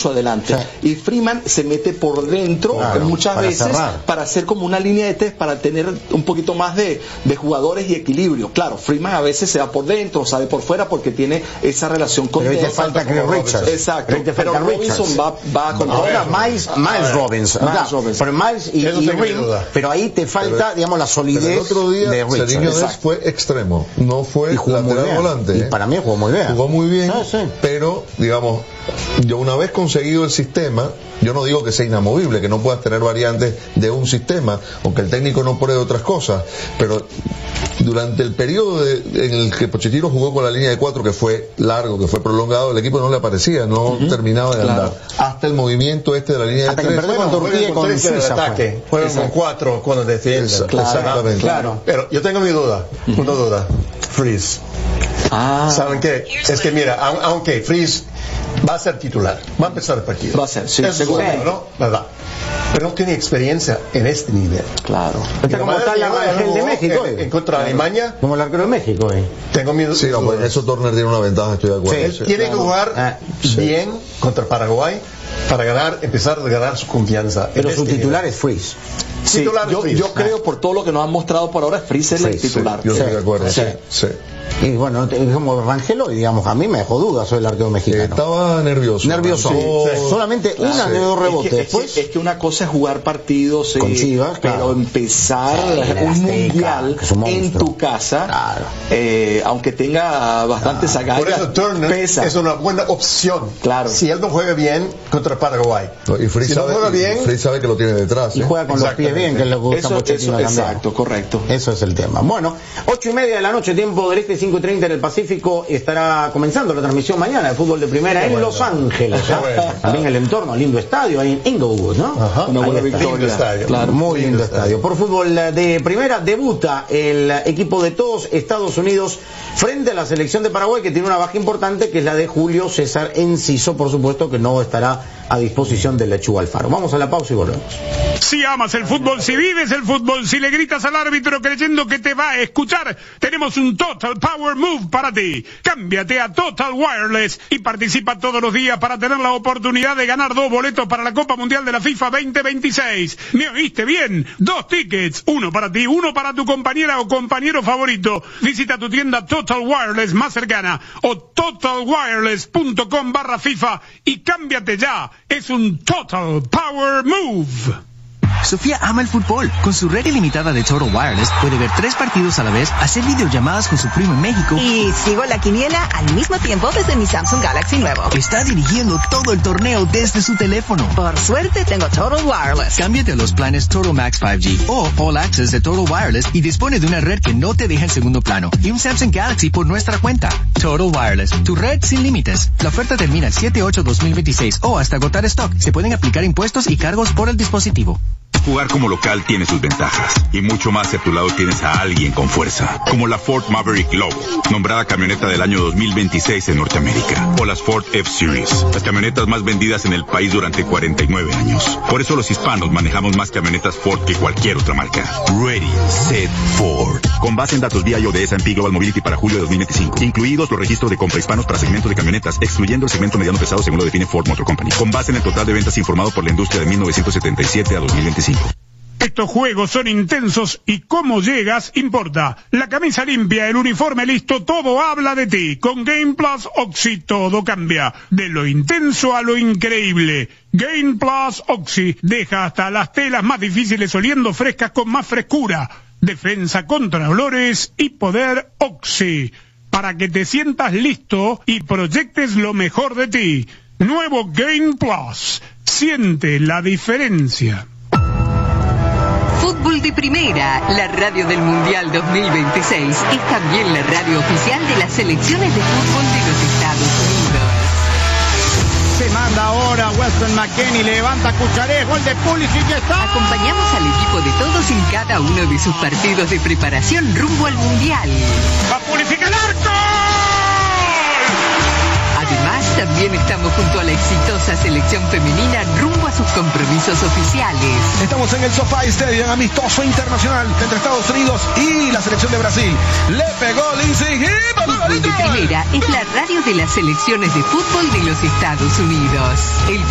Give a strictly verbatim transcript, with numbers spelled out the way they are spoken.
adelante, sí. Y Freeman se mete por dentro, claro, muchas para veces cerrar. Para hacer como una línea de test, para tener un poquito más de, de jugadores y equilibrio. Claro, Freeman a veces se va por dentro, sale por fuera porque tiene esa relación con pero te falta Chris Richards. Exacto, pero, pero Robinson va, va con ahora Miles, Miles Robinson, Miles Robinson. Pero Miles y, y Rim, pero ahí te falta, pero, digamos, la solidez el otro día, de Richards. Seriño Dest fue extremo, no fue lateral volante. Y ¿eh? para mí jugó muy bien. Jugó muy bien, sí, sí. Pero, digamos, yo una vez conseguido el sistema, yo no digo que sea inamovible, que no puedas tener variantes de un sistema, aunque el técnico no pruebe otras cosas, pero durante el periodo de, en el que Pochettino jugó con la línea de cuatro, que fue largo, que fue prolongado, el equipo no le aparecía, no uh-huh. terminaba de andar. Claro. Hasta el movimiento este de la línea hasta de tres. Hasta que perdió con Turquía y con Suiza. Ataque. Fueron con cuatro cuando defienden. Esa, claro, exactamente. Claro. Pero yo tengo mi duda, uh-huh. una duda. Freeze. Ah. ¿Saben qué? Es que mira, aunque Freeze va a ser titular, va a empezar el partido. Va a ser, sí, es seguro, ¿no? ¿Verdad? Pero no tiene experiencia en este nivel. Claro. Está como está la Rangel de México. En, en contra de Alemania. Como el arquero de México. Eh. Tengo miedo. Sí, no, pues eso Turner tiene una ventaja, estoy de acuerdo. Sí, él sí, tiene claro. que jugar ah, bien sí. contra Paraguay para ganar, empezar a ganar su confianza. Pero su este titular nivel. Es Freeze. Sí, titular yo, Freeze. yo creo por todo lo que nos han mostrado por ahora, Freeze es el titular. Sí, yo estoy sí. de acuerdo. Sí. Sí. Y bueno, como Rangelo, digamos, a mí me dejó dudas sobre el arquero mexicano. Estaba nervioso. Nervioso. Sí, sí. Solamente claro, una sí. de dos rebotes. Es que, Después, es, que, es que una cosa es jugar partidos con Chivas, pero claro. empezar sí, un mundial un en tu casa, claro. eh, aunque tenga bastantes claro. agallas, por eso Turner pesa. Es una buena opción. Claro. Si él no juega bien contra Paraguay. No, y Freeze si sabe, no juega bien, Freeze sabe que lo tiene detrás. Y juega con los pies bien, que le gusta eso, mucho. Eso, exacto, correcto. Eso es el tema. Bueno, ocho y media de la noche, tiempo del este, cinco y treinta en el Pacífico. Estará comenzando la transmisión mañana de fútbol de primera Qué en bueno. Los Ángeles. Bueno. También el entorno, lindo estadio ahí en Inglewood, ¿no? Ajá, una buena victoria. Estadio. Claro, muy lindo, lindo estadio. estadio. Por fútbol de primera debuta el equipo de todos Estados Unidos frente a la selección de Paraguay, que tiene una baja importante, que es la de Julio César Enciso, por supuesto que no estará a disposición del Lechuga Alfaro. Vamos a la pausa y volvemos. Si amas el fútbol, si vives el fútbol, si le gritas al árbitro creyendo que te va a escuchar, tenemos un Total Power Move para ti. Cámbiate a Total Wireless y participa todos los días para tener la oportunidad de ganar dos boletos para la Copa Mundial de la FIFA veinte veintiséis. ¿Me oíste bien? Dos tickets, uno para ti, uno para tu compañera o compañero favorito. Visita tu tienda Total Wireless más cercana o total wireless punto com barra FIFA y cámbiate ya. Es un Total Power Move. Sofía ama el fútbol. Con su red ilimitada de Total Wireless puede ver tres partidos a la vez, hacer videollamadas con su primo en México. Y sigo la quiniela al mismo tiempo desde mi Samsung Galaxy nuevo. Está dirigiendo todo el torneo desde su teléfono. Por suerte tengo Total Wireless. Cámbiate a los planes Total Max cinco G o All Access de Total Wireless y dispone de una red que no te deja en segundo plano y un Samsung Galaxy por nuestra cuenta. Total Wireless, tu red sin límites. La oferta termina el siete ocho dos mil veintiséis o hasta agotar stock. Se pueden aplicar impuestos y cargos por el dispositivo. Jugar como local tiene sus ventajas y mucho más si a tu lado tienes a alguien con fuerza, como la Ford Maverick Low, nombrada camioneta del año dos mil veintiséis en Norteamérica, o las Ford F-Series, las camionetas más vendidas en el país durante cuarenta y nueve años. Por eso los hispanos manejamos más camionetas Ford que cualquier otra marca. Ready, Set, Ford. Con base en datos V I O de S and P Global Mobility para julio de dos mil veinticinco, incluidos los registros de compra hispanos para segmentos de camionetas, excluyendo el segmento mediano pesado según lo define Ford Motor Company, con base en el total de ventas informado por la industria de mil novecientos setenta y siete a dos mil veinticinco. Estos juegos son intensos y cómo llegas importa. La camisa limpia, el uniforme listo, todo habla de ti. Con Game Plus Oxy todo cambia. De lo intenso a lo increíble. Game Plus Oxy deja hasta las telas más difíciles oliendo frescas con más frescura. Defensa contra olores y poder Oxy. Para que te sientas listo y proyectes lo mejor de ti. Nuevo Game Plus. Siente la diferencia. Fútbol de Primera, la radio del Mundial dos mil veintiséis, es también la radio oficial de las selecciones de fútbol de los Estados Unidos. Se manda ahora Weston McKennie, levanta Cucharés, gol de Pulisic, ya está. Acompañamos al equipo de todos en cada uno de sus partidos de preparación rumbo al Mundial. ¡Va Pulisic al arco! Además, también estamos junto a la exitosa selección femenina rumbo a sus compromisos oficiales. Estamos en el SoFi Stadium, amistoso internacional entre Estados Unidos y la selección de Brasil. Le pegó Lindsay y Fútbol de Primera es la radio de las selecciones de fútbol de los Estados Unidos. El